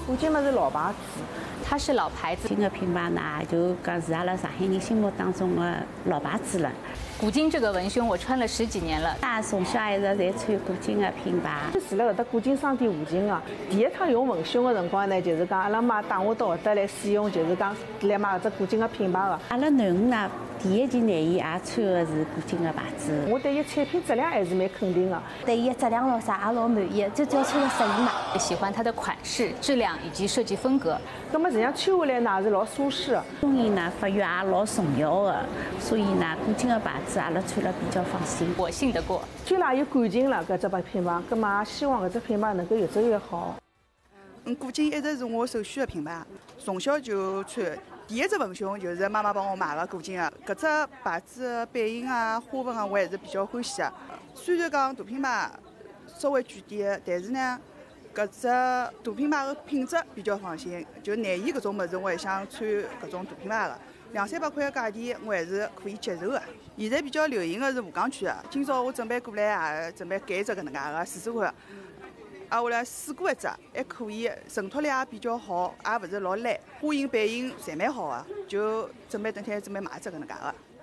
古今嘛是老牌子， 它是老牌子。 这个品牌呢，就讲是阿拉上海人心目当中的老牌子了。 古今这个文胸我穿了10几年了， 大从小一直在穿古今的品牌。 住辣搿搭古今商店附近个，第一趟用文胸的辰光呢，就是讲阿拉妈带我到搿搭来试用，就是讲来买搿只古今的品牌个。 阿拉囡恩呢，第一件内衣也穿的是古今的牌子。 我对伊产品质量还是蛮肯定的， 对伊质量咾啥也老满意，就只要穿了适意嘛。 喜欢它的款式、质量以及设计风格。 葛末实际上穿下来呢是老舒适的。 中医呢发育也老重要的，所以呢古今的牌子阿拉穿了比较放心。 我信得过。 最啦有感情了搿只品牌，葛末也希望搿只品牌能够越做越好。 古今一直是我首选的品牌，从小就穿。第一只文胸就是妈妈帮我买的古今的，搿只牌子版型啊、花纹啊，我还是比较欢喜的。虽然讲大品牌稍微贵点，但是呢，搿只大品牌的品质比较放心。就内衣搿种物事，我还想穿搿种大品牌的，200-300块的价钿，我还是可以接受的。现在比较流行的是吴江区的，今朝我准备过来也准备拣一只搿能介个试试看。我来试过一只，还可以，承托力也比较好，也勿是老烂，花型版型侪蛮好的，就准备等天准备买一只搿能介个。